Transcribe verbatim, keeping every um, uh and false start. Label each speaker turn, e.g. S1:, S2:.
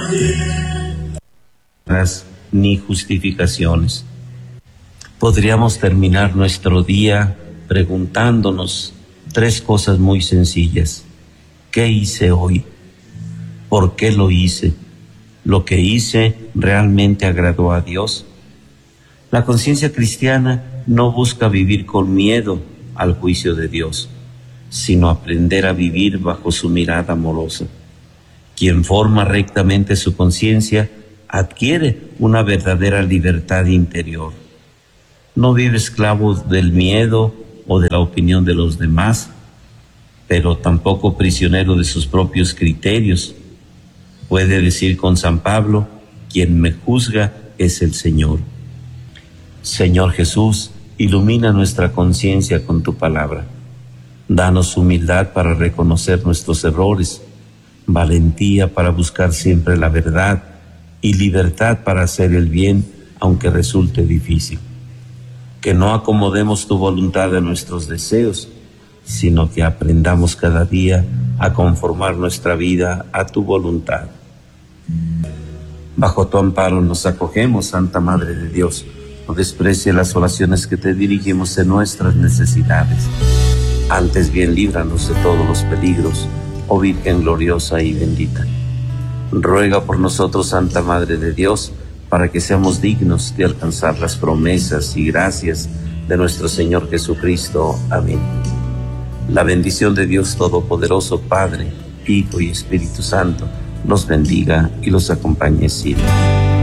S1: Ni justificaciones. Podríamos terminar nuestro día preguntándonos tres cosas muy sencillas. ¿Qué hice hoy? ¿Por qué lo hice? ¿Lo que hice realmente agradó a Dios? La conciencia cristiana no busca vivir con miedo al juicio de Dios, sino aprender a vivir bajo su mirada amorosa. Quien forma rectamente su conciencia adquiere una verdadera libertad interior. No vive esclavo del miedo o de la opinión de los demás, pero tampoco prisionero de sus propios criterios. Puede decir con San Pablo: quien me juzga es el Señor. Señor Jesús, ilumina nuestra conciencia con tu palabra. Danos humildad para reconocer nuestros errores, valentía para buscar siempre la verdad y libertad para hacer el bien, aunque resulte difícil. Que no acomodemos tu voluntad a nuestros deseos, sino que aprendamos cada día a conformar nuestra vida a tu voluntad. Bajo tu amparo nos acogemos, Santa Madre de Dios. No desprecie las oraciones que te dirigimos en nuestras necesidades. Antes bien, líbranos de todos los peligros, oh Virgen gloriosa y bendita. Ruega por nosotros, Santa Madre de Dios, para que seamos dignos de alcanzar las promesas y gracias de nuestro Señor Jesucristo. Amén. La bendición de Dios Todopoderoso, Padre, Hijo y Espíritu Santo, los bendiga y los acompañe siempre.